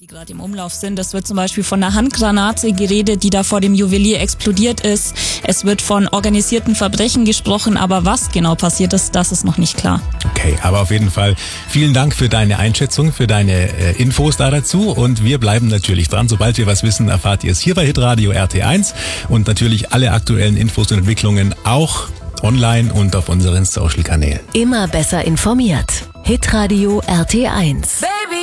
die gerade im Umlauf sind. Es wird zum Beispiel von einer Handgranate geredet, die da vor dem Juwelier explodiert ist. Es wird von organisierten Verbrechen gesprochen, aber was genau passiert ist, das ist noch nicht klar. Okay, aber auf jeden Fall vielen Dank für deine Einschätzung, für deine Infos da dazu und wir bleiben natürlich dran. Sobald wir was wissen, erfahrt ihr es hier bei Hitradio RT1 und natürlich alle aktuellen Infos und Entwicklungen auch online und auf unseren Social-Kanälen. Immer besser informiert. Hitradio RT1.